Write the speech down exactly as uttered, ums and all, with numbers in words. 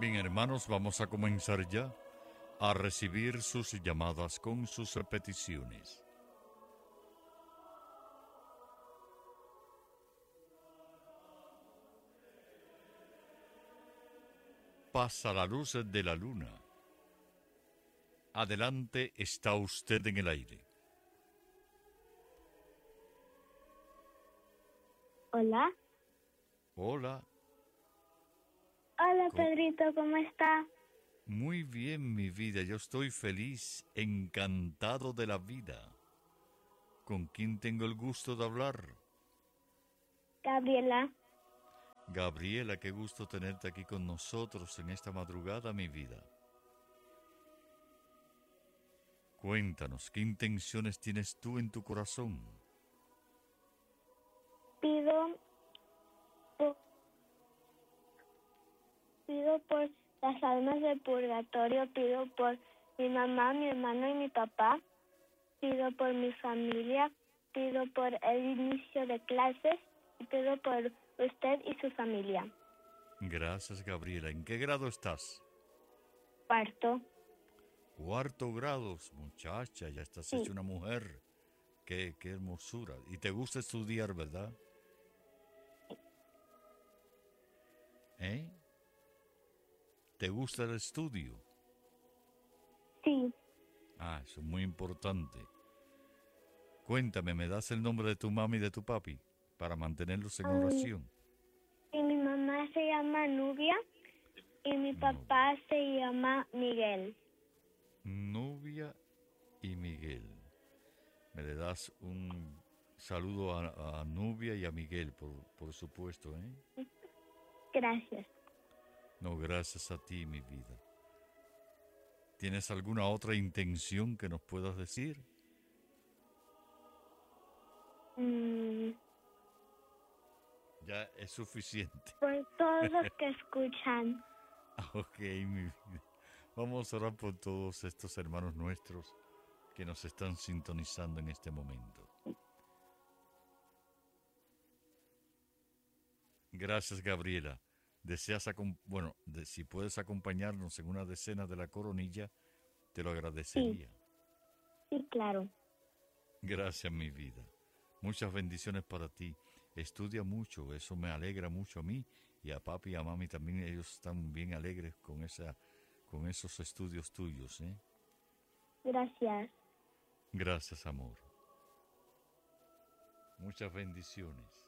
Bien, hermanos, vamos a comenzar ya a recibir sus llamadas con sus peticiones. Pasa la luz de la luna. Adelante, está usted en el aire. Hola. Hola. Hola, ¿Cómo? Pedrito, ¿cómo está? Muy bien, mi vida. Yo estoy feliz, encantado de la vida. ¿Con quién tengo el gusto de hablar? Gabriela. Gabriela, qué gusto tenerte aquí con nosotros en esta madrugada, mi vida. Cuéntanos, ¿qué intenciones tienes tú en tu corazón? Pido por, pido por las almas del purgatorio, pido por mi mamá, mi hermano y mi papá, pido por mi familia, pido por el inicio de clases y pido por usted y su familia. Gracias, Gabriela. ¿En qué grado estás? Cuarto. Cuarto grado, muchacha, ya estás hecha Sí. una mujer. Qué, qué hermosura. Y te gusta estudiar, ¿verdad? ¿Eh? ¿Te gusta el estudio? Sí. Ah, eso es muy importante. Cuéntame, ¿me das el nombre de tu mami y de tu papi para mantenerlos en Um, oración? y mi mamá se llama Nubia y mi No. papá se llama Miguel. Nubia y Miguel. Me le das un saludo a, a Nubia y a Miguel, por, por supuesto, ¿eh? Gracias. No, gracias a ti, mi vida. ¿Tienes alguna otra intención que nos puedas decir? Mm, Ya es suficiente. por todos los que escuchan. Ok, mi vida. Vamos a orar por todos estos hermanos nuestros que nos están sintonizando en este momento. Gracias, Gabriela. Deseas, acom- bueno, de- si puedes acompañarnos en una decena de la coronilla, te lo Sí, agradecería. sí, claro. Gracias, mi vida. Muchas bendiciones para ti. Estudia mucho, eso me alegra mucho a mí y a papi y a mami también. Ellos están bien alegres con esa, con esos estudios tuyos, ¿eh? Gracias. Gracias, amor. Muchas bendiciones.